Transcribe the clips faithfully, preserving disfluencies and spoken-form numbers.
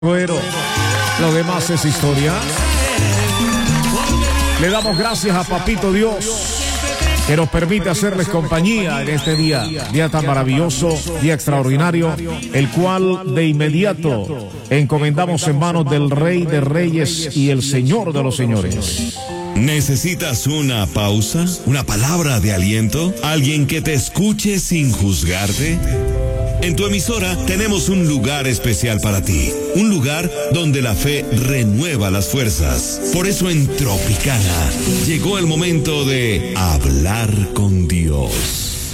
Bueno, lo demás es historia. Le damos gracias a Papito Dios que nos permite hacerles compañía en este día, día tan maravilloso, día extraordinario, el cual de inmediato encomendamos en manos del Rey de Reyes y el Señor de los Señores. ¿Necesitas una pausa? ¿Una palabra de aliento? ¿Alguien que te escuche sin juzgarte? En tu emisora tenemos un lugar especial para ti, un lugar donde la fe renueva las fuerzas. Por eso en Tropicana llegó el momento de hablar con Dios.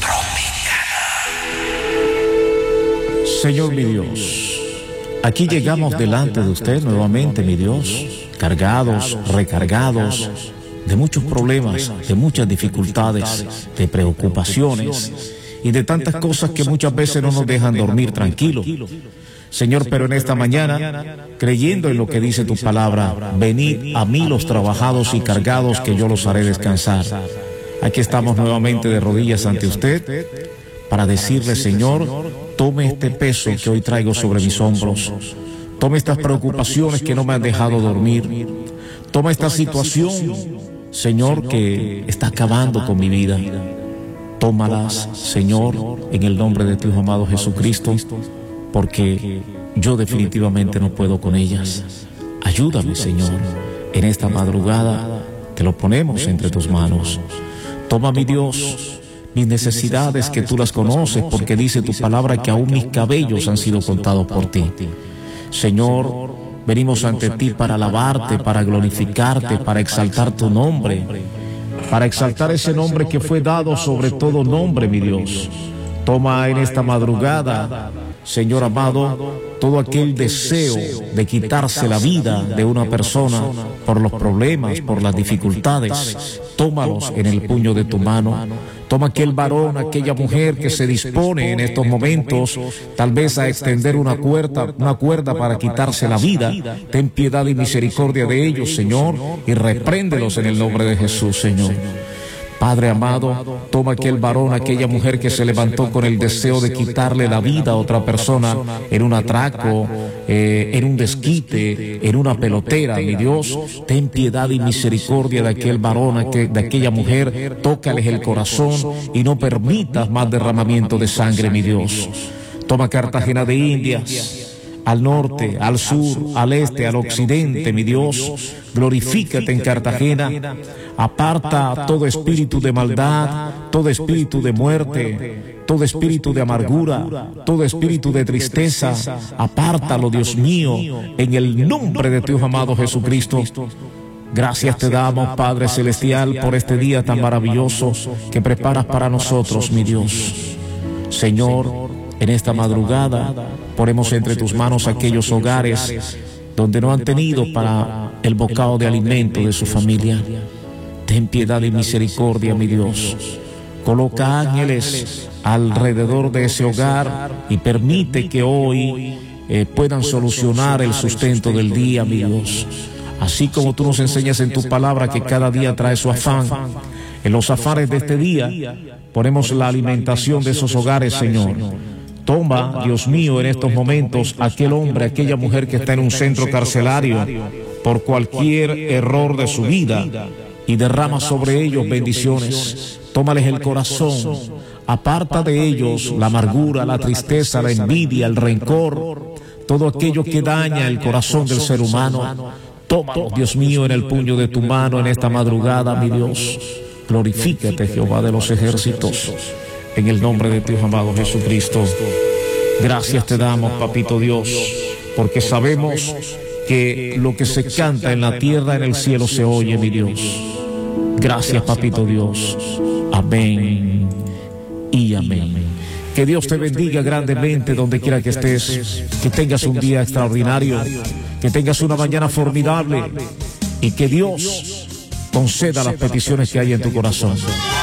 Tropicana. Señor mi Dios, aquí llegamos delante de usted nuevamente, mi Dios, cargados, recargados de muchos problemas, de muchas dificultades, de preocupaciones y de tantas cosas que muchas veces no nos dejan dormir tranquilos. Señor, pero en esta mañana, creyendo en lo que dice tu palabra, venid a mí los trabajados y cargados, que yo los haré descansar. Aquí estamos nuevamente de rodillas ante usted para decirle, Señor, tome este peso que hoy traigo sobre mis hombros. Tome estas preocupaciones que no me han dejado dormir. Toma esta situación, Señor, que está acabando con mi vida. Tómalas, Señor, en el nombre de tu Hijo amado Jesucristo, porque yo definitivamente no puedo con ellas. Ayúdame, Señor, en esta madrugada, te lo ponemos entre tus manos. Toma, mi Dios, mis necesidades, que tú las conoces, porque dice tu palabra que aún mis cabellos han sido contados por ti. Señor, venimos ante ti para alabarte, para glorificarte, para exaltar tu nombre, para exaltar ese nombre que fue dado sobre todo nombre, mi Dios. Toma en esta madrugada, Señor amado, todo aquel deseo de quitarse la vida de una persona por los problemas, por las dificultades. Tómalos en el puño de tu mano. Toma aquel varón, aquella mujer que se dispone en estos momentos tal vez a extender una cuerda, una cuerda para quitarse la vida. Ten piedad y misericordia de ellos, Señor, y repréndelos en el nombre de Jesús, Señor. Padre amado, toma aquel varón, aquella mujer que se levantó con el deseo de quitarle la vida a otra persona en un atraco, eh, en un desquite, en una pelotera. Mi Dios, ten piedad y misericordia de aquel varón, de aquella mujer. Tócales el corazón y no permitas más derramamiento de sangre, mi Dios. Toma Cartagena de Indias, al norte, al sur, al este, al occidente, mi Dios. Glorifícate en Cartagena. Aparta todo espíritu de maldad, todo espíritu de muerte, todo espíritu de amargura, todo espíritu de tristeza. Apártalo, Dios mío, en el nombre de tu Hijo amado Jesucristo. Gracias te damos, Padre Celestial, por este día tan maravilloso que preparas para nosotros, mi Dios. Señor, en esta madrugada ponemos entre tus manos aquellos hogares donde no han tenido para el bocado de alimento de su familia. Ten piedad y misericordia, mi Dios. Coloca ángeles alrededor de ese hogar y permite que hoy eh, puedan solucionar el sustento del día, mi Dios. Así como tú nos enseñas en tu palabra que cada día trae su afán, en los afanes de este día ponemos la alimentación de esos hogares, Señor. Toma, Dios mío, en estos momentos aquel hombre, aquella mujer que está en un centro carcelario por cualquier error de su vida, y derrama sobre ellos bendiciones. Tómales el corazón, aparta de ellos la amargura, la tristeza, la envidia, el rencor, todo aquello que daña el corazón del ser humano. Tómalos, Dios mío, en el puño de tu mano en esta madrugada, mi Dios. Glorifícate, Jehová de los ejércitos, en el nombre de tu Hijo amado Jesucristo. Gracias te damos, Papito Dios, porque sabemos que lo que se canta en la tierra, en el cielo se oye, mi Dios. Gracias, Papito Dios. Amén y amén. Que Dios te bendiga grandemente donde quiera que estés. Que tengas un día extraordinario, que tengas una mañana formidable y que Dios conceda las peticiones que hay en tu corazón.